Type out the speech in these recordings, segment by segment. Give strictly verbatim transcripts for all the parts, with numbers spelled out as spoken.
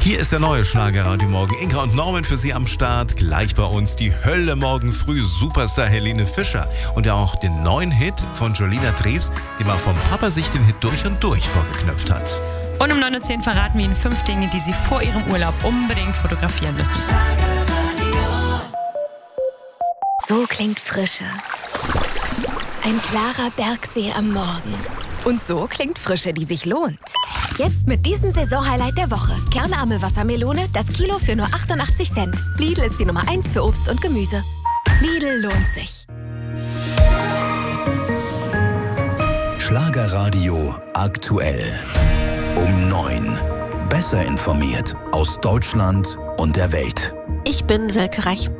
Hier ist der neue Schlagerradio Morgen. Inka und Norman für Sie am Start. Gleich bei uns die Hölle morgen früh. Superstar Helene Fischer. Und ja auch den neuen Hit von Jolina Drews, die mal vom Papa sich den Hit durch und durch vorgeknöpft hat. Und um neun Uhr zehn verraten wir Ihnen fünf Dinge, die Sie vor Ihrem Urlaub unbedingt fotografieren müssen. So klingt Frische. Ein klarer Bergsee am Morgen. Und so klingt Frische, die sich lohnt. Jetzt mit diesem Saisonhighlight der Woche. Kernarme Wassermelone, das Kilo für nur achtundachtzig Cent. Lidl ist die Nummer eins für Obst und Gemüse. Lidl lohnt sich. Schlagerradio aktuell. Um neun. Besser informiert aus Deutschland und der Welt. Ich bin Silke Reich.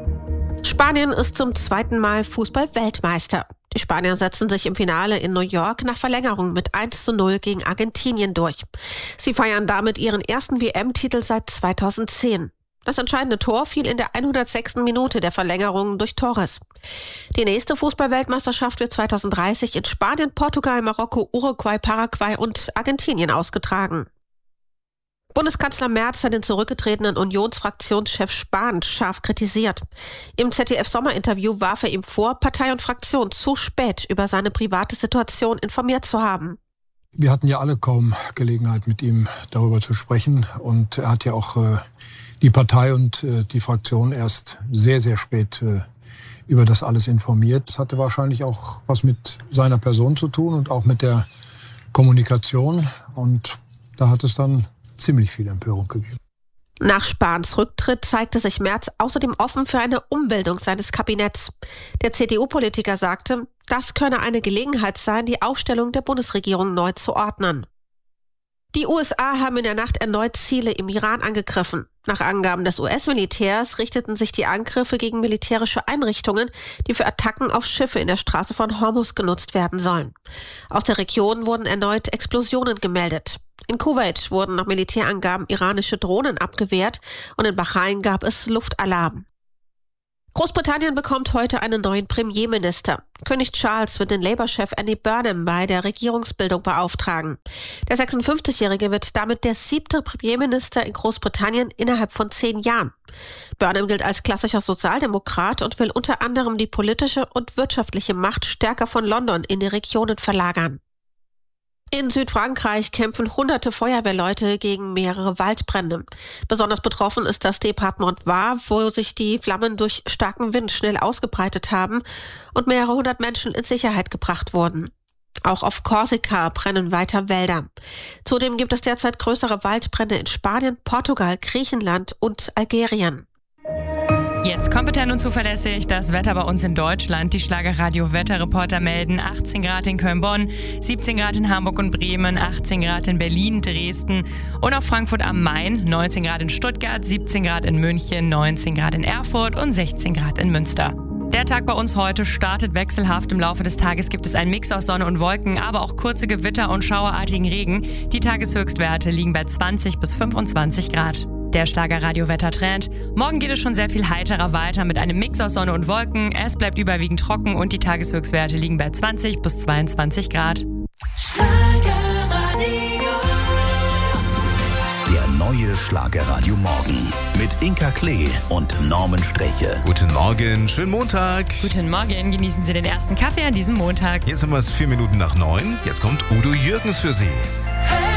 Spanien ist zum zweiten Mal Fußball-Weltmeister. Die Spanier setzen sich im Finale in New York nach Verlängerung mit eins zu null gegen Argentinien durch. Sie feiern damit ihren ersten W M-Titel seit zweitausendzehn. Das entscheidende Tor fiel in der hundertsechsten Minute der Verlängerung durch Torres. Die nächste Fußball-Weltmeisterschaft wird zweitausenddreißig in Spanien, Portugal, Marokko, Uruguay, Paraguay und Argentinien ausgetragen. Bundeskanzler Merz hat den zurückgetretenen Unionsfraktionschef Spahn scharf kritisiert. Im Z D F-Sommerinterview warf er ihm vor, Partei und Fraktion zu spät über seine private Situation informiert zu haben. Wir hatten ja alle kaum Gelegenheit, mit ihm darüber zu sprechen. Und er hat ja auch äh, die Partei und äh, die Fraktion erst sehr, sehr spät äh, über das alles informiert. Das hatte wahrscheinlich auch was mit seiner Person zu tun und auch mit der Kommunikation. Und da hat es dann ziemlich viel Empörung gegeben. Nach Spahns Rücktritt zeigte sich Merz außerdem offen für eine Umbildung seines Kabinetts. Der C D U-Politiker sagte, das könne eine Gelegenheit sein, die Aufstellung der Bundesregierung neu zu ordnen. Die U S A haben in der Nacht erneut Ziele im Iran angegriffen. Nach Angaben des U S-Militärs richteten sich die Angriffe gegen militärische Einrichtungen, die für Attacken auf Schiffe in der Straße von Hormuz genutzt werden sollen. Aus der Region wurden erneut Explosionen gemeldet. In Kuwait wurden nach Militärangaben iranische Drohnen abgewehrt und in Bahrain gab es Luftalarm. Großbritannien bekommt heute einen neuen Premierminister. König Charles wird den Labour-Chef Andy Burnham bei der Regierungsbildung beauftragen. Der sechsundfünfzigjährige wird damit der siebte Premierminister in Großbritannien innerhalb von zehn Jahren. Burnham gilt als klassischer Sozialdemokrat und will unter anderem die politische und wirtschaftliche Macht stärker von London in die Regionen verlagern. In Südfrankreich kämpfen hunderte Feuerwehrleute gegen mehrere Waldbrände. Besonders betroffen ist das Departement Var, wo sich die Flammen durch starken Wind schnell ausgebreitet haben und mehrere hundert Menschen in Sicherheit gebracht wurden. Auch auf Korsika brennen weiter Wälder. Zudem gibt es derzeit größere Waldbrände in Spanien, Portugal, Griechenland und Algerien. Jetzt kompetent und zuverlässig das Wetter bei uns in Deutschland. Die Schlagerradio-Wetterreporter melden achtzehn Grad in Köln-Bonn, siebzehn Grad in Hamburg und Bremen, achtzehn Grad in Berlin, Dresden und auf Frankfurt am Main, neunzehn Grad in Stuttgart, siebzehn Grad in München, neunzehn Grad in Erfurt und sechzehn Grad in Münster. Der Tag bei uns heute startet wechselhaft. Im Laufe des Tages gibt es einen Mix aus Sonne und Wolken, aber auch kurze Gewitter und schauerartigen Regen. Die Tageshöchstwerte liegen bei zwanzig bis fünfundzwanzig Grad. Der Schlagerradio-Wettertrend. Morgen geht es schon sehr viel heiterer weiter mit einem Mix aus Sonne und Wolken. Es bleibt überwiegend trocken und die Tageshöchstwerte liegen bei zwanzig bis zweiundzwanzig Grad. Der neue Schlagerradio Morgen mit Inka Klee und Norman Streche. Guten Morgen, schönen Montag. Guten Morgen, genießen Sie den ersten Kaffee an diesem Montag. Jetzt haben wir es vier Minuten nach neun. Jetzt kommt Udo Jürgens für Sie.